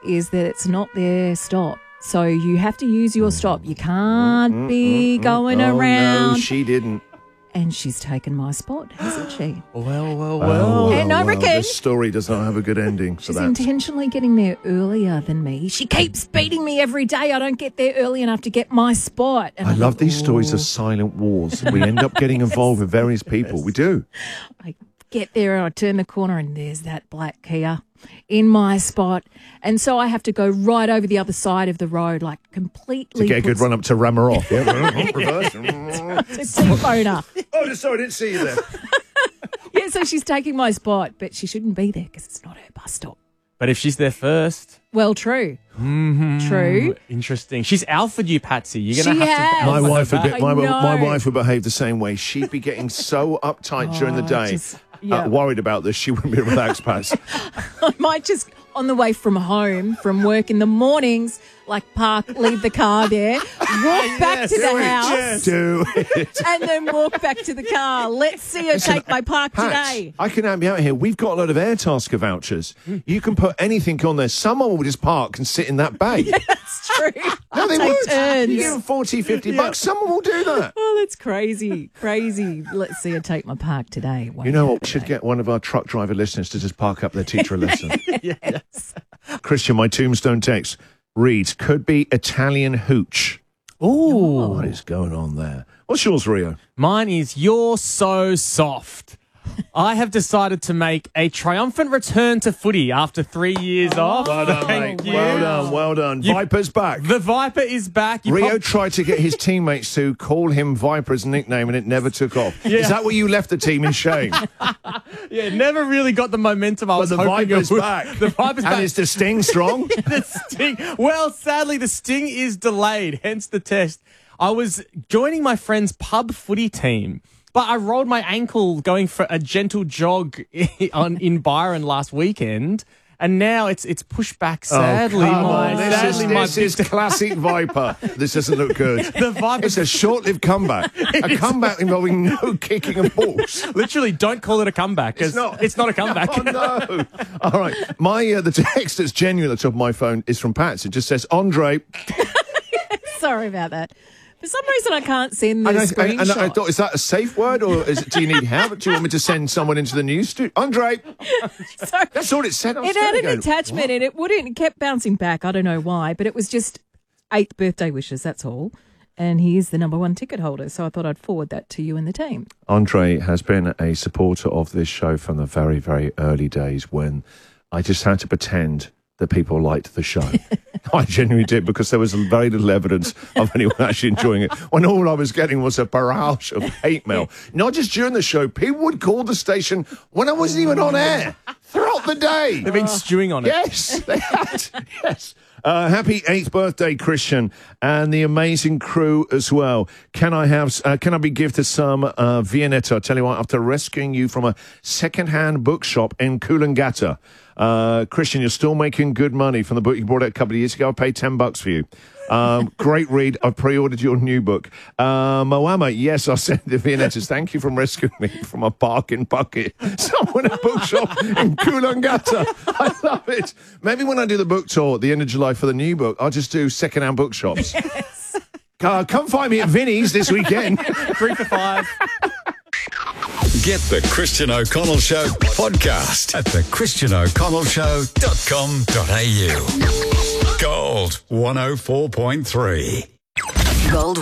is that it's not their stop. So you have to use your stop. You can't be going around. No, she didn't. And she's taken my spot, hasn't she? Well. And I reckon this story does not have a good ending. she's intentionally getting there earlier than me. She keeps beating me every day. I don't get there early enough to get my spot. And I love these stories of silent wars. We end up getting involved with various people. We do. I get there and I turn the corner and there's that black Kia in my spot. And so I have to go right over the other side of the road, like completely. To get a good run up to ram her off. Yeah, reverse. It's a T-boner. Oh, sorry, I didn't see you there. Yeah, so she's taking my spot, but she shouldn't be there because it's not her bus stop. But if she's there first. Well, true. True. Interesting. She's alphaed you, Patsy. You're going She to have has. to. My wife would I know. my wife would behave the same way. She'd be getting so uptight during the day, worried about this. She wouldn't be a relaxed Pats. I might just, on the way from home, from work in the mornings, like leave the car there, walk back to the house, Do it. and then walk back to the car. Let's see her take my park Pats, today. I can help you out here. We've got a lot of Airtasker vouchers. You can put anything on there. Someone will just park and sit in that bay. That's true. No, they Take would. turns. You give them 40, 50 bucks. Someone will do that. Oh, that's crazy. Crazy. Let's see her take my park today. You know what? We should get one of our truck driver listeners to just park up their teacher a lesson. Yes. Christian, my tombstone text reads, could be Italian hooch. Ooh. What is going on there? What's yours, Rio? Mine is You're So Soft. I have decided to make a triumphant return to footy after 3 years off. Well done, Thank mate. you. Well done. Viper's back. The Viper is back. Rio tried to get his teammates to call him Viper as a nickname and it never took off. Yeah. Is that what you left the team in shame? Yeah, never really got the momentum I was But the hoping Viper's it would. back. The Viper's And back. is the sting strong? The sting. Well, sadly, the sting is delayed, hence the test. I was joining my friend's pub footy team, but I rolled my ankle going for a gentle jog in Byron last weekend, and now it's pushed back. Sadly, come on. This is big- classic Viper. This doesn't look good. The Viper. It's a short-lived comeback. A comeback involving no kicking of balls. Literally, don't call it a comeback. It's not a comeback. Oh, no. All right. The text that's genuine at the top of my phone is from Pats. It just says, Andre. Sorry about that. For some reason, I can't send the And screenshot. I thought, is that a safe word or do you need help? Do you want me to send someone into the news studio? Andre. Sorry. That's all it said. It had an attachment and it kept bouncing back. I don't know why, but it was just 8th birthday wishes, that's all. And he is the number 1 ticket holder, so I thought I'd forward that to you and the team. Andre has been a supporter of this show from the very, very early days when I just had to pretend that people liked the show. I genuinely did, because there was very little evidence of anyone actually enjoying it. When all I was getting was a barrage of hate mail. Not just during the show, people would call the station when I wasn't even on air throughout the day. They've been stewing on it. Yes, they had. Yes. Happy 8th birthday, Christian, and the amazing crew as well. Can I be gifted some Viennetta? I tell you what, after rescuing you from a second-hand bookshop in Coolangatta. Christian, you're still making good money from the book you brought out a couple of years ago. I paid $10 for you. Great read. I pre-ordered your new book. Moama, yes, I sent the Viennettas. Thank you for rescuing me from a parking bucket. Someone at a bookshop in Coolangatta. I love it. Maybe when I do the book tour at the end of July for the new book, I'll just do second-hand bookshops. Yes. Come find me at Vinnie's this weekend. 3 for $5. Get the Christian O'Connell Show podcast at thechristiano'connellshow.com.au. Gold 104.3. Gold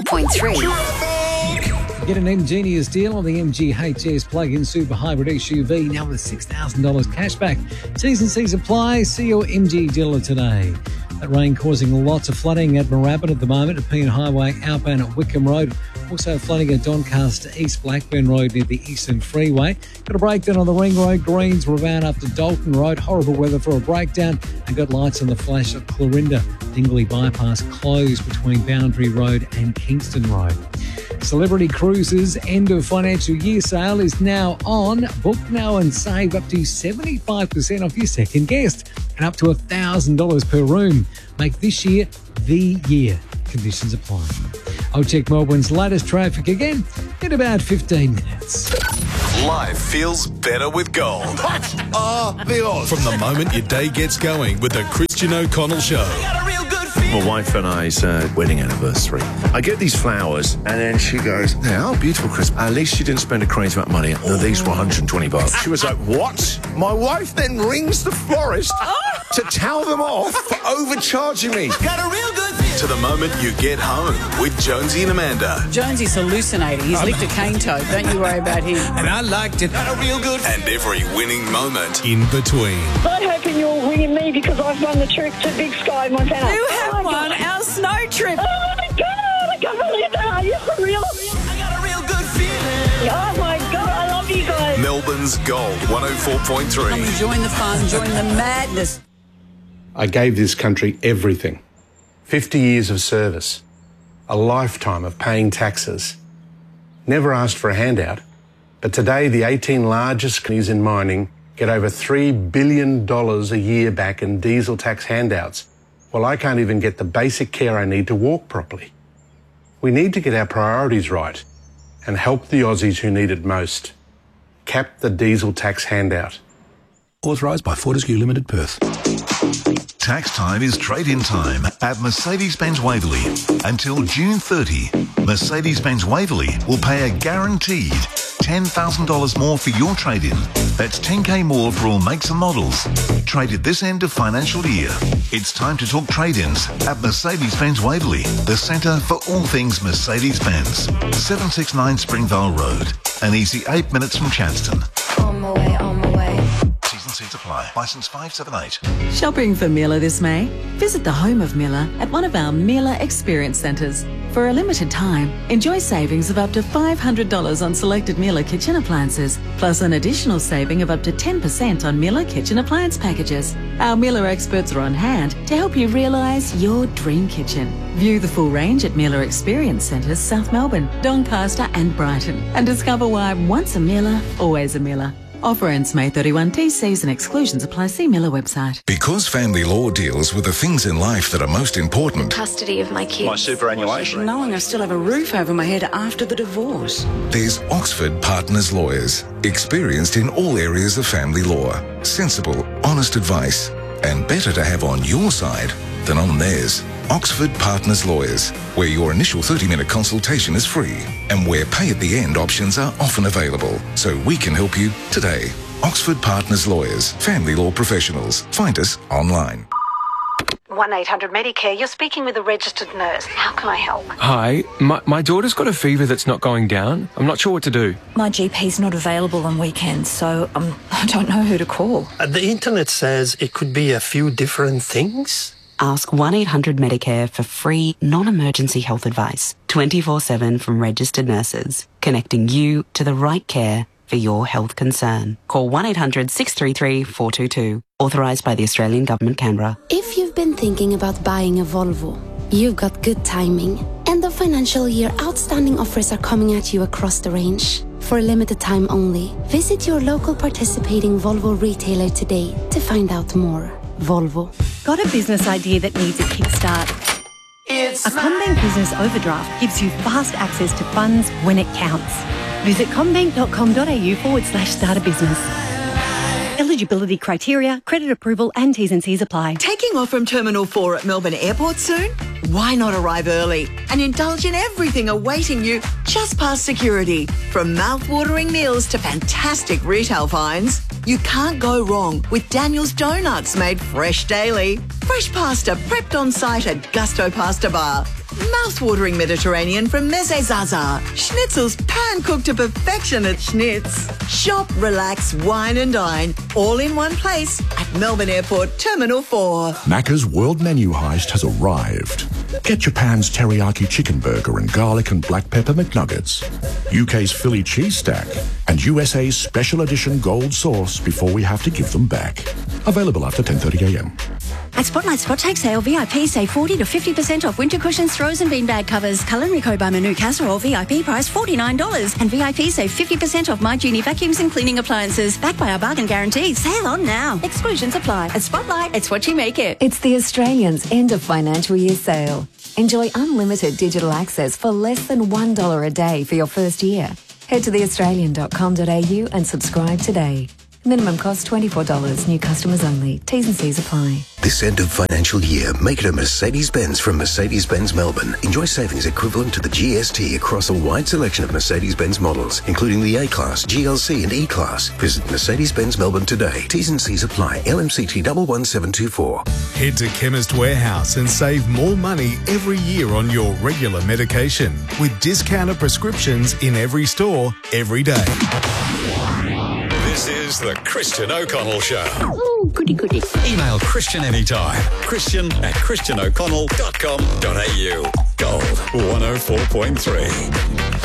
104.3. Get an ingenious deal on the MG HS plug-in super hybrid SUV now with $6,000 cashback. T's and C's apply. See your MG dealer today. That rain causing lots of flooding at Moorabbin at the moment, at Pean Highway outbound at Wickham Road. Also flooding at Doncaster East Blackburn Road near the Eastern Freeway. Got a breakdown on the Ring Road, Greensboro bound up to Dalton Road. Horrible weather for a breakdown. And got lights on the flash at Clorinda. Dingley Bypass closed between Boundary Road and Kingston Road. Celebrity Cruises end of financial year sale is now on. Book now and save up to 75% off your second guest and up to $1,000 per room. Make this year the year. Conditions apply. I'll check Melbourne's latest traffic again in about 15 minutes. Life feels better with gold. What are the odds? From the moment your day gets going with the Christian O'Connell Show. My wife and I's wedding anniversary. I get these flowers, and then she goes, "How beautiful, Chris. At least she didn't spend a crazy amount of money. No, these were $120. She was like, "What?" My wife then rings the florist to tell them off for overcharging me. To the moment you get home with Jonesy and Amanda. Jonesy's hallucinating. He's licked a cane toad. Don't you worry about him. And I liked it. And every winning moment. In between. I'm hoping you're ringing me because I've won the trip to Big Sky, Montana. You have won our snow trip. Oh my God, I can't believe that. Are you for real? Oh my God, I love you guys. Melbourne's Gold 104.3. Come and join the fun, join the madness. I gave this country everything. 50 years of service. A lifetime of paying taxes. Never asked for a handout. But today, the 18 largest companies in mining get over $3 billion a year back in diesel tax handouts. Well, I can't even get the basic care I need to walk properly. We need to get our priorities right and help the Aussies who need it most. Cap the diesel tax handout. Authorised by Fortescue Limited, Perth. Tax time is trade-in time at Mercedes-Benz Waverley. Until June 30, Mercedes-Benz Waverley will pay a guaranteed $10,000 more for your trade-in. That's $10,000 more for all makes and models. Traded this end of financial year. It's time to talk trade-ins at Mercedes-Benz Waverley, the centre for all things Mercedes-Benz. 769 Springvale Road. An easy 8 minutes from Chadston. On my way, on my way. T's and C's apply. Licence 578. Shopping for Miller this May? Visit the home of Miller at one of our Miller Experience Centres. For a limited time, enjoy savings of up to $500 on selected Miller kitchen appliances, plus an additional saving of up to 10% on Miller kitchen appliance packages. Our Miller experts are on hand to help you realise your dream kitchen. View the full range at Miller Experience Centres, South Melbourne, Doncaster and Brighton, and discover why once a Miller, always a Miller. Offer ends May 31. T's and exclusions apply. See Miller website. Because family law deals with the things in life that are most important. Custody of my kids. My superannuation. Knowing I still have a roof over my head after the divorce. There's Oxford Partners Lawyers, experienced in all areas of family law. Sensible, honest advice, and better to have on your side than on theirs. Oxford Partners Lawyers, where your initial 30-minute consultation is free and where pay-at-the-end options are often available, so we can help you today. Oxford Partners Lawyers, family law professionals. Find us online. 1-800-MEDICARE. You're speaking with a registered nurse. How can I help? Hi, my daughter's got a fever that's not going down. I'm not sure what to do. My GP's not available on weekends, so I don't know who to call. The internet says it could be a few different things. Ask 1-800-MEDICARE for free, non-emergency health advice. 24/7 from registered nurses. Connecting you to the right care for your health concern. Call 1-800-633-422. Authorised by the Australian Government, Canberra. If you've been thinking about buying a Volvo, you've got good timing. End of financial year outstanding offers are coming at you across the range. For a limited time only, visit your local participating Volvo retailer today to find out more. Volvo. Got a business idea that needs a kickstart? A CommBank Business Overdraft gives you fast access to funds when it counts. Visit commbank.com.au/start a business. Eligibility criteria, credit approval and T's and C's apply. Taking off from Terminal 4 at Melbourne Airport soon? Why not arrive early and indulge in everything awaiting you just past security? From mouth-watering meals to fantastic retail finds, you can't go wrong with Daniel's Donuts made fresh daily. Fresh pasta prepped on site at Gusto Pasta Bar. Mouth-watering Mediterranean from Meze Zaza. Schnitzels pan-cooked to perfection at Schnitz. Shop, relax, wine and dine, all in one place at Melbourne Airport Terminal 4. Macca's World Menu Heist has arrived. Get Japan's teriyaki chicken burger and garlic and black pepper McNuggets, UK's Philly cheese stack, and USA's special edition gold sauce before we have to give them back. Available after 10:30am. At Spotlight Spot Take Sale, VIP save 40 to 50% off winter cushions, throws and beanbag covers. Culinary Co by Manu Casserole, VIP price $49. And VIP save 50% off My Genie vacuums and cleaning appliances. Backed by our bargain guarantee. Sale on now. Exclusions apply. At Spotlight, it's what you make it. It's the Australians' end of financial year sale. Enjoy unlimited digital access for less than $1 a day for your first year. Head to theaustralian.com.au and subscribe today. Minimum cost $24. New customers only. T's and C's apply. This end of financial year, make it a Mercedes-Benz from Mercedes-Benz Melbourne. Enjoy savings equivalent to the GST across a wide selection of Mercedes-Benz models, including the A-Class, GLC and E-Class. Visit Mercedes-Benz Melbourne today. T's and C's apply. LMCT 11724. Head to Chemist Warehouse and save more money every year on your regular medication with discounted prescriptions in every store, every day. This is the Christian O'Connell Show. Oh, goody, goody. Email Christian anytime. Christian@christianoconnell.com.au. Gold 104.3.